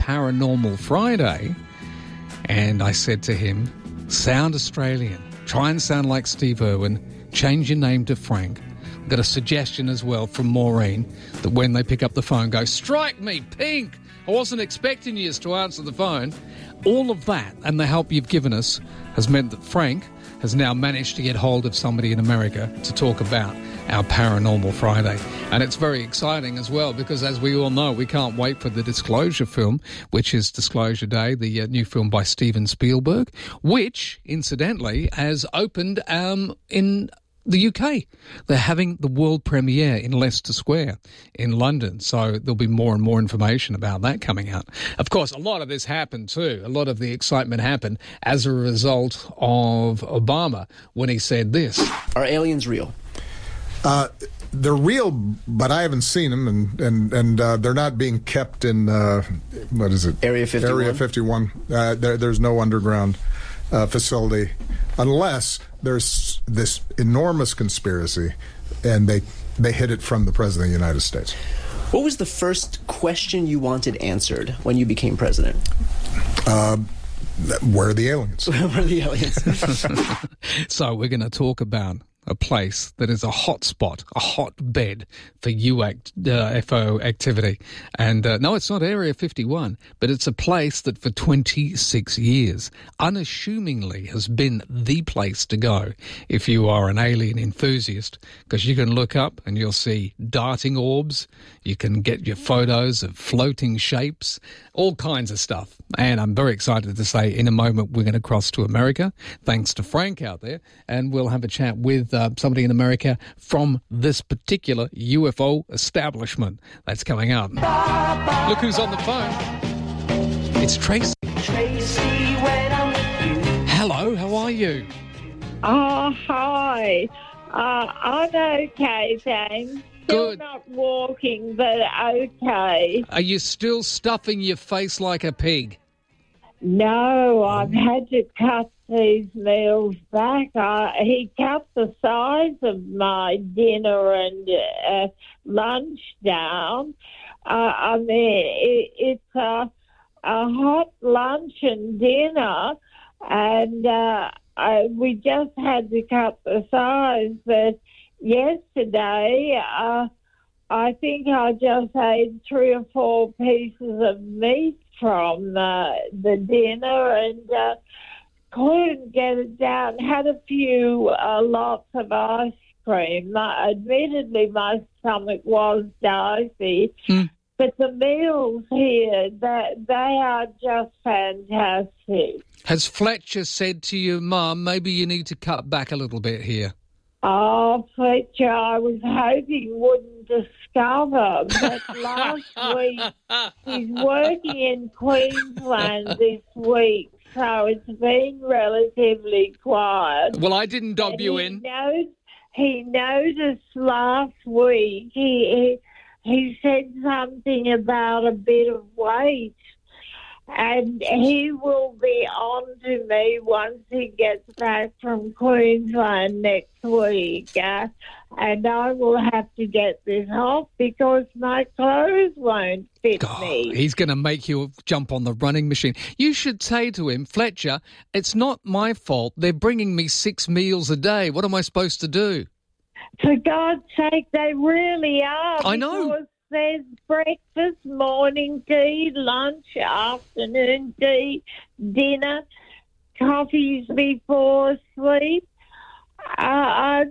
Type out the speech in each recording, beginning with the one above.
Paranormal Friday, and I said to him, sound Australian. Try and sound like Steve Irwin. Change your name to Frank. I've got a suggestion as well from Maureen that when they pick up the phone, go, strike me, pink. I wasn't expecting you to answer the phone. All of that and the help you've given us has meant that Frank has now managed to get hold of somebody in America to talk about our Paranormal Friday. And it's very exciting as well because, as we all know, we can't wait for the Disclosure film, which is Disclosure Day, the new film by Steven Spielberg, which, incidentally, has opened in the UK. They're having the world premiere in Leicester Square in London, so there'll be more and more information about that coming out. Of course, a lot of this happened too. A lot of the excitement happened as a result of Obama when he said this. Are aliens real? They're real, but I haven't seen them, and they're not being kept in, what is it? Area 51? Area 51. There's no underground facility unless there's this enormous conspiracy and they hid it from the President of the United States. What was the first question you wanted answered when you became president? Where are the aliens? Where are the aliens? So we're going to talk about a place that is a hotspot, a hotbed for UFO activity. And no, it's not Area 51, but it's a place that for 26 years unassumingly has been the place to go if you are an alien enthusiast, because you can look up and you'll see darting orbs, you can get your photos of floating shapes, all kinds of stuff. And I'm very excited to say in a moment we're going to cross to America, thanks to Frank out there, and we'll have a chat with somebody in America from this particular UFO establishment that's coming up. Look who's on the phone. It's Tracy. Tracy, when I'm with you. Hello, how are you? Oh, hi. I'm okay, thanks. Still Good. not walking, but okay. Are you still stuffing your face like a pig? No, I've had to cut these meals back. He cut the size of my dinner and lunch down. I mean, it's a hot lunch and dinner, and we just had to cut the size. But yesterday, I think I just ate 3 or 4 pieces of meat from the dinner and couldn't get it down. Had a few lots of ice cream. Admittedly, my stomach was dicey, but the meals here, they are just fantastic. Has Fletcher said to you, Mum, maybe you need to cut back a little bit here? Oh, Fletcher, I was hoping wouldn't discover, but last week he's working in Queensland this week, so it's been relatively quiet. Well, I didn't dob you in. He noticed last week, he said something about a bit of weight. And he will be on to me once he gets back from Queensland next week. And I will have to get this off because my clothes won't fit me. He's going to make you jump on the running machine. You should say to him, Fletcher, it's not my fault. They're bringing me 6 meals a day. What am I supposed to do? For God's sake, they really are. I know. There's breakfast, morning tea, lunch, afternoon tea, dinner, coffees before sleep. I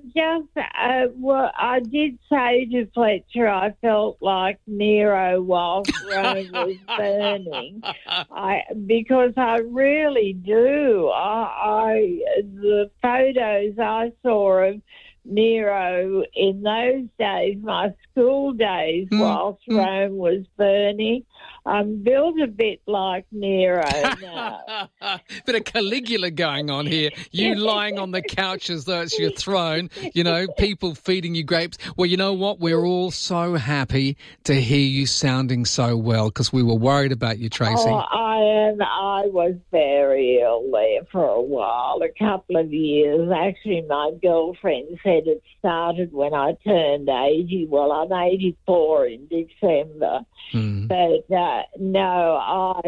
did say to Fletcher I felt like Nero whilst Rome was burning. Because I really do. The photos I saw of Nero in those days, my school days, whilst Rome was burning, I'm built a bit like Nero now. Bit of Caligula going on here. You lying on the couch as though it's your throne, people feeding you grapes. Well, you know what? We're all so happy to hear you sounding so well because we were worried about you, Tracy. Oh, I was very ill there for a while, a couple of years. Actually, my girlfriend said it started when I turned 80. Well, I'm 84 in December. But no,